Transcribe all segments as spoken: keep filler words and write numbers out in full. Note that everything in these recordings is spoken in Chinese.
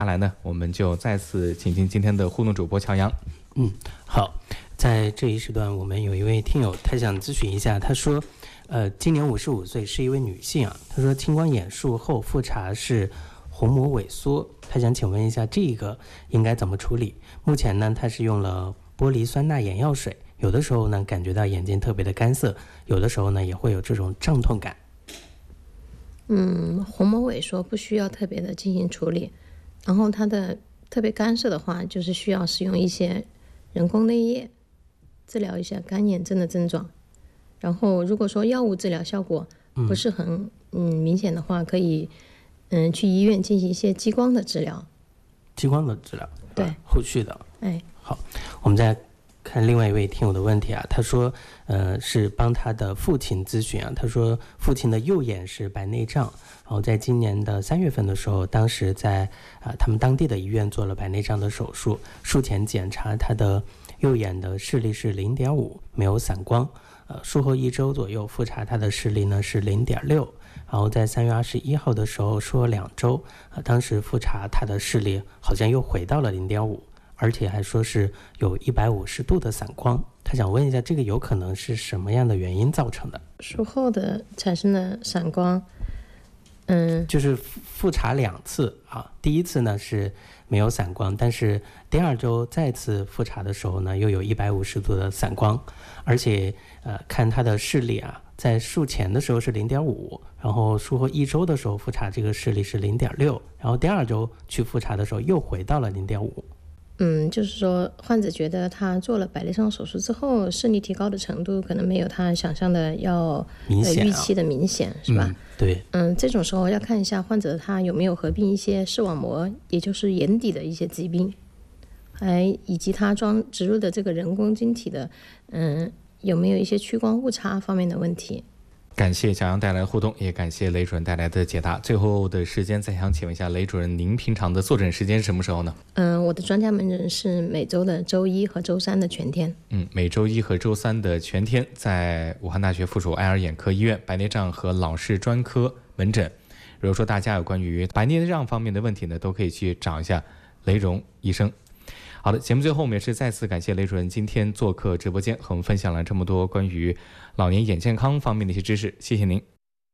下来呢，我们就再次请进今天的互动主播乔阳。 嗯，好，在这一时段，我们有一位听友，他想咨询一下，他说，呃，今年五十五岁，是一位女性啊。他说，青光眼术后复查是虹膜萎缩，他想请问一下，这个应该怎么处理？目前呢，他是用了玻璃酸钠眼药水，有的时候呢，感觉到眼睛特别的干涩，有的时候呢，也会有这种胀痛感。 嗯，虹膜萎缩不需要特别的进行处理，然后它的特别干涩的话，就是需要使用一些人工泪液治疗一下干眼症的症状。然后如果说药物治疗效果不是很 嗯, 嗯明显的话，可以嗯去医院进行一些激光的治疗。 激光的治疗， 对， 后续的。 哎， 好，我们再看另外一位听友的问题啊，他说，呃，是帮他的父亲咨询啊。他说，父亲的右眼是白内障，然后在今年的三月份的时候，当时在啊、呃、他们当地的医院做了白内障的手术，术前检查他的右眼的视力是零点五，没有散光。呃，术后一周左右复查他的视力呢是零点六，然后在三月二十一号的时候说两周，啊、呃，当时复查他的视力好像又回到了零点五。而且还说是有一百五十度的散光，他想问一下，这个有可能是什么样的原因造成的？ 术后的产生的散光，嗯， 就是复查两次啊，第一次呢是没有散光，但是第二周再次复查的时候呢，又有一百五十度的散光，而且呃，看他的视力啊，在术前的时候是零点五，然后术后一周的时候复查这个视力是零点六，然后第二周去复查的时候又回到了零点五。 嗯，就是说患者觉得他做了白内障手术之后，视力提高的程度可能没有他想象的要明显、啊呃、 预期的明显，是吧？ 嗯，对。 嗯，这种时候要看一下患者他有没有合并一些视网膜，也就是眼底的一些疾病，还以及他装植入的这个人工晶体的，嗯，有没有一些屈光误差方面的问题。 感谢小杨带来的互动，也感谢雷主任带来的解答。最后的时间，再想请问一下雷主任，您平常的坐诊时间是什么时候呢？ 嗯，我的专家门诊是每周的周一和周三的全天。 嗯，每周一和周三的全天，在武汉大学附属爱尔眼科医院白内障和老视专科门诊。如果说大家有关于白内障方面的问题呢，都可以去找一下雷荣医生。好的，节目最后我们也是再次感谢雷主任今天做客直播间，和我们分享了这么多关于老年眼健康方面的一些知识，谢谢您。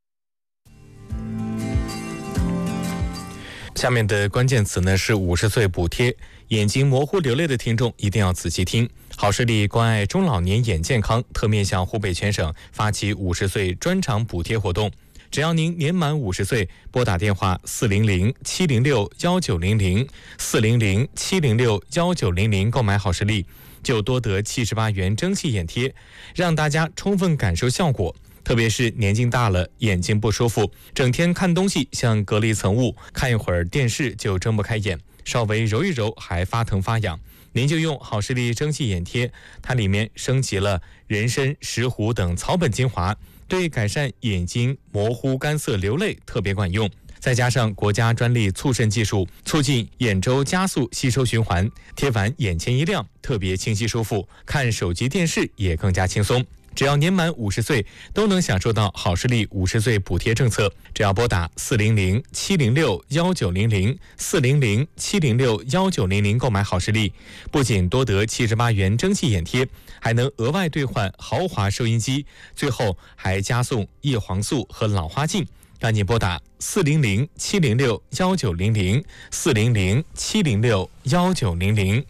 下面的关键词呢是五十岁补贴，眼睛模糊流泪的听众一定要仔细听。好视力关爱中老年眼健康特面向湖北全省发起五十岁专场补贴活动。只要您年满五十岁，拨打电话四零零七零六幺九零零四零零七零六幺九零零购买好视力，就多得七十八元蒸汽眼贴，让大家充分感受效果。特别是年纪大了，眼睛不舒服，整天看东西像隔了一层雾，看一会儿电视就睁不开眼，稍微揉一揉还发疼发痒。您就用好视力蒸汽眼贴，它里面升级了人参、石斛等草本精华，对改善眼睛模糊、干涩、流泪特别管用。再加上国家专利促渗技术，促进眼周加速吸收循环，贴完眼前一亮，特别清晰舒服，看手机电视也更加轻松。只要年满五十岁，都能享受到好视力五十岁补贴政策。只要拨打四零零七零六幺九零零四零零七零六幺九零零购买好视力，不仅多得七十八元蒸汽眼贴，还能额外兑换豪华收音机，最后还加送叶黄素和老花镜。赶紧拨打四零零七零六幺九零零四零零七零六幺九零零。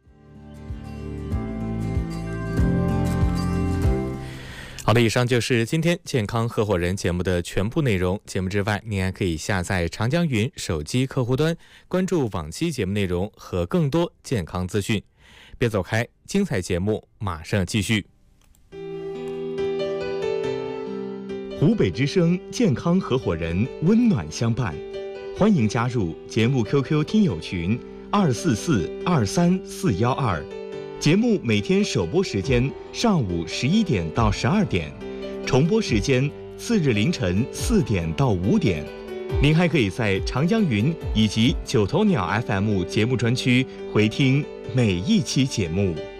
好的，以上就是今天健康合伙人节目的全部内容。节目之外，您还可以下载长江云手机客户端，关注往期节目内容和更多健康资讯。别走开，精彩节目马上继续。 湖北之声健康合伙人温暖相伴，欢迎加入节目 Q Q 听友群二四四二三四幺二。节目每天首播时间上午十一点到十二点，重播时间次日凌晨四点到五点。您还可以在长江云以及九头鸟 F M 节目专区回听每一期节目。